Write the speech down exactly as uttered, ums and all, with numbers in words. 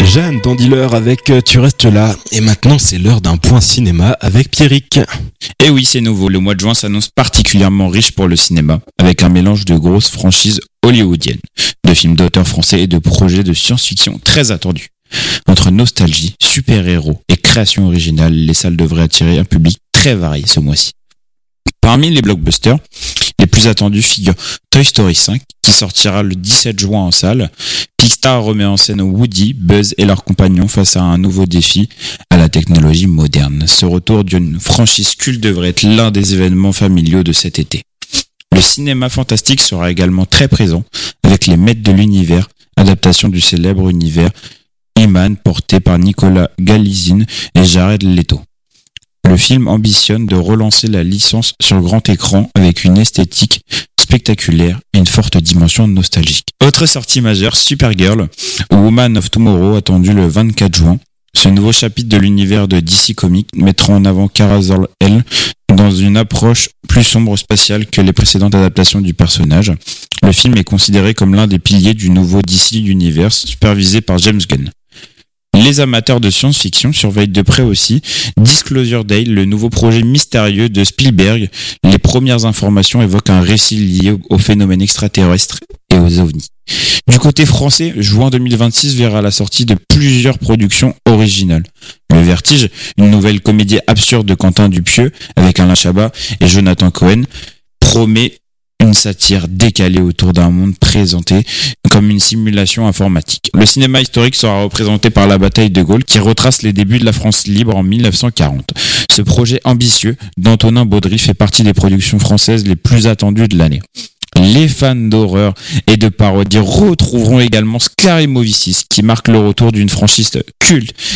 Jeanne dans Dealer avec euh, Tu restes là. Et maintenant, c'est l'heure d'un point cinéma avec Pierrick. Et oui, c'est nouveau. Le mois de juin s'annonce particulièrement riche pour le cinéma, avec un mélange de grosses franchises hollywoodiennes, de films d'auteurs français et de projets de science-fiction très attendus. Entre nostalgie, super-héros et création originale, les salles devraient attirer un public très varié ce mois-ci. Parmi les blockbusters, les plus attendus figurent Toy Story cinq, qui sortira le dix-sept juin en salle. Pixar remet en scène Woody, Buzz et leurs compagnons face à un nouveau défi à la technologie moderne. Ce retour d'une franchise culte devrait être l'un des événements familiaux de cet été. Le cinéma fantastique sera également très présent, avec Les Maîtres de l'Univers, adaptation du célèbre univers He-Man porté par Nicolas Galizine et Jared Leto. Le film ambitionne de relancer la licence sur grand écran avec une esthétique spectaculaire et une forte dimension nostalgique. Autre sortie majeure, Supergirl, Woman of Tomorrow, attendu le vingt-quatre juin. Ce nouveau chapitre de l'univers de D C Comics mettra en avant Kara Zor-El dans une approche plus sombre spatiale que les précédentes adaptations du personnage. Le film est considéré comme l'un des piliers du nouveau D C Universe, supervisé par James Gunn. Les amateurs de science-fiction surveillent de près aussi Disclosure Day, le nouveau projet mystérieux de Spielberg. Les premières informations évoquent un récit lié au phénomène extraterrestre et aux ovnis. Du côté français, juin deux mille vingt-six verra la sortie de plusieurs productions originales. Le Vertige, une nouvelle comédie absurde de Quentin Dupieux avec Alain Chabat et Jonathan Cohen, promet une satire décalée autour d'un monde présenté comme une simulation informatique. Le cinéma historique sera représenté par la bataille de Gaulle qui retrace les débuts de la France libre en mille neuf cent quarante. Ce projet ambitieux d'Antonin Baudry fait partie des productions françaises les plus attendues de l'année. Les fans d'horreur et de parodie retrouveront également Scary Movie six qui marque le retour d'une franchise culte